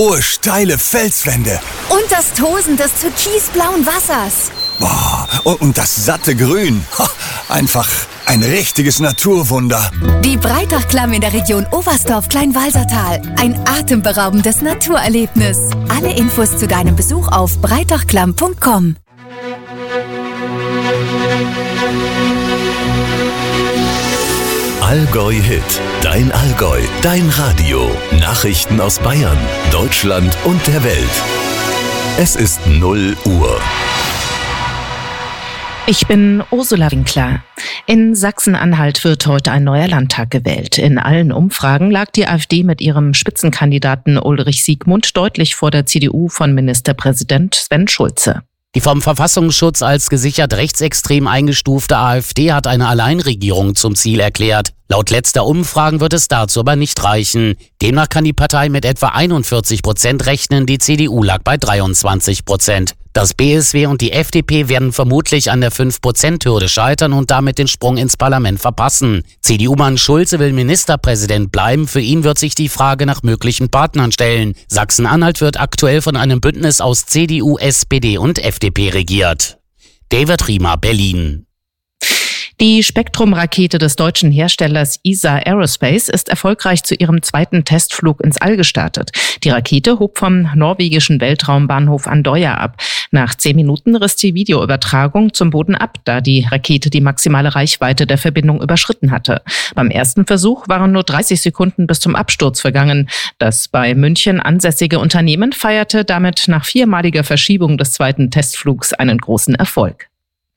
Hohe, steile Felswände. Und das Tosen des türkisblauen Wassers. Boah, und das satte Grün. Einfach ein richtiges Naturwunder. Die Breitachklamm in der Region Oberstdorf-Kleinwalsertal. Ein atemberaubendes Naturerlebnis. Alle Infos zu deinem Besuch auf breitachklamm.com. Allgäu Hit, dein Allgäu, dein Radio. Nachrichten aus Bayern, Deutschland und der Welt. Es ist 0 Uhr. Ich bin Ursula Winkler. In Sachsen-Anhalt wird heute ein neuer Landtag gewählt. In allen Umfragen lag die AfD mit ihrem Spitzenkandidaten Ulrich Siegmund deutlich vor der CDU von Ministerpräsident Sven Schulze. Die vom Verfassungsschutz als gesichert rechtsextrem eingestufte AfD hat eine Alleinregierung zum Ziel erklärt. Laut letzter Umfragen wird es dazu aber nicht reichen. Demnach kann die Partei mit etwa 41% rechnen, die CDU lag bei 23%. Das BSW und die FDP werden vermutlich an der 5%-Hürde scheitern und damit den Sprung ins Parlament verpassen. CDU-Mann Schulze will Ministerpräsident bleiben. Für ihn wird sich die Frage nach möglichen Partnern stellen. Sachsen-Anhalt wird aktuell von einem Bündnis aus CDU, SPD und FDP regiert. David Riemer, Berlin. Die Spektrum-Rakete des deutschen Herstellers ESA Aerospace ist erfolgreich zu ihrem zweiten Testflug ins All gestartet. Die Rakete hob vom norwegischen Weltraumbahnhof Andøya ab. Nach 10 Minuten riss die Videoübertragung zum Boden ab, da die Rakete die maximale Reichweite der Verbindung überschritten hatte. Beim ersten Versuch waren nur 30 Sekunden bis zum Absturz vergangen. Das bei München ansässige Unternehmen feierte damit nach 4-maliger Verschiebung des zweiten Testflugs einen großen Erfolg.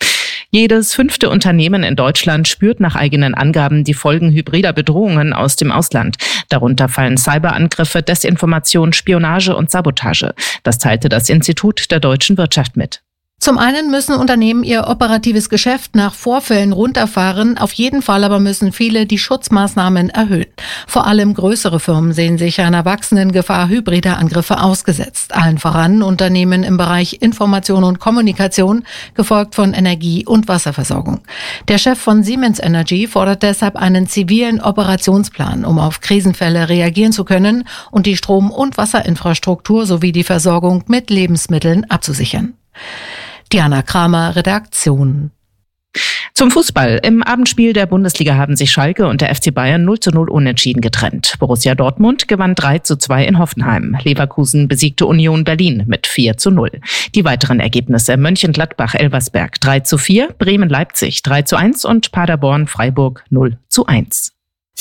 Jedes 5. Unternehmen in Deutschland spürt nach eigenen Angaben die Folgen hybrider Bedrohungen aus dem Ausland. Darunter fallen Cyberangriffe, Desinformation, Spionage und Sabotage. Das teilte das Institut der deutschen Wirtschaft mit. Zum einen müssen Unternehmen ihr operatives Geschäft nach Vorfällen runterfahren. Auf jeden Fall aber müssen viele die Schutzmaßnahmen erhöhen. Vor allem größere Firmen sehen sich einer wachsenden Gefahr hybrider Angriffe ausgesetzt. Allen voran Unternehmen im Bereich Information und Kommunikation, gefolgt von Energie- und Wasserversorgung. Der Chef von Siemens Energy fordert deshalb einen zivilen Operationsplan, um auf Krisenfälle reagieren zu können und die Strom- und Wasserinfrastruktur sowie die Versorgung mit Lebensmitteln abzusichern. Diana Kramer, Redaktion. Zum Fußball. Im Abendspiel der Bundesliga haben sich Schalke und der FC Bayern 0:0 unentschieden getrennt. Borussia Dortmund gewann 3:2 in Hoffenheim. Leverkusen besiegte Union Berlin mit 4:0. Die weiteren Ergebnisse: Mönchengladbach-Elversberg 3:4, Bremen-Leipzig 3:1 und Paderborn-Freiburg 0:1.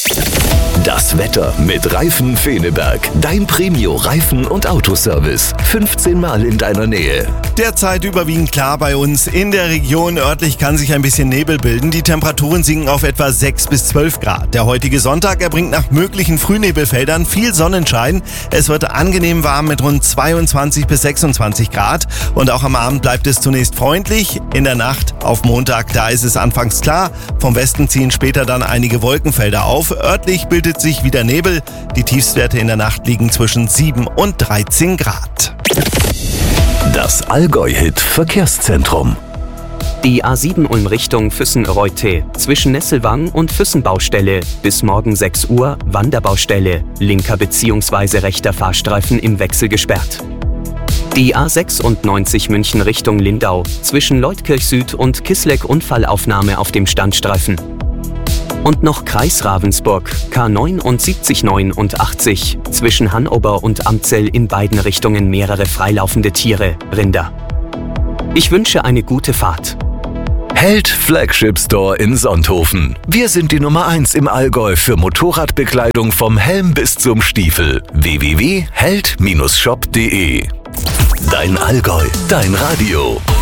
Das Wetter mit Reifen Feneberg. Dein Premio-Reifen- und Autoservice. 15 Mal in deiner Nähe. Derzeit überwiegend klar bei uns. In der Region örtlich kann sich ein bisschen Nebel bilden. Die Temperaturen sinken auf etwa 6 bis 12 Grad. Der heutige Sonntag erbringt nach möglichen Frühnebelfeldern viel Sonnenschein. Es wird angenehm warm mit rund 22 bis 26 Grad. Und auch am Abend bleibt es zunächst freundlich. In der Nacht auf Montag, da ist es anfangs klar. Vom Westen ziehen später dann einige Wolkenfelder auf. Örtlich bildet sich wieder Nebel. Die Tiefstwerte in der Nacht liegen zwischen 7 und 13 Grad. Das Allgäu-Hit Verkehrszentrum. Die A7 Ulm Richtung Füssen-Reute zwischen Nesselwang und Füssen-Baustelle bis morgen 6 Uhr Wanderbaustelle, linker bzw. rechter Fahrstreifen im Wechsel gesperrt. Die A96 München Richtung Lindau zwischen Leutkirch Süd und Kisleck Unfallaufnahme auf dem Standstreifen. Und noch Kreis Ravensburg, K9 und 7089 zwischen Hannover und Amzell in beiden Richtungen mehrere freilaufende Tiere, Rinder. Ich wünsche eine gute Fahrt. Held Flagship Store in Sonthofen. Wir sind die Nummer 1 im Allgäu für Motorradbekleidung vom Helm bis zum Stiefel. www.held-shop.de. Dein Allgäu, dein Radio.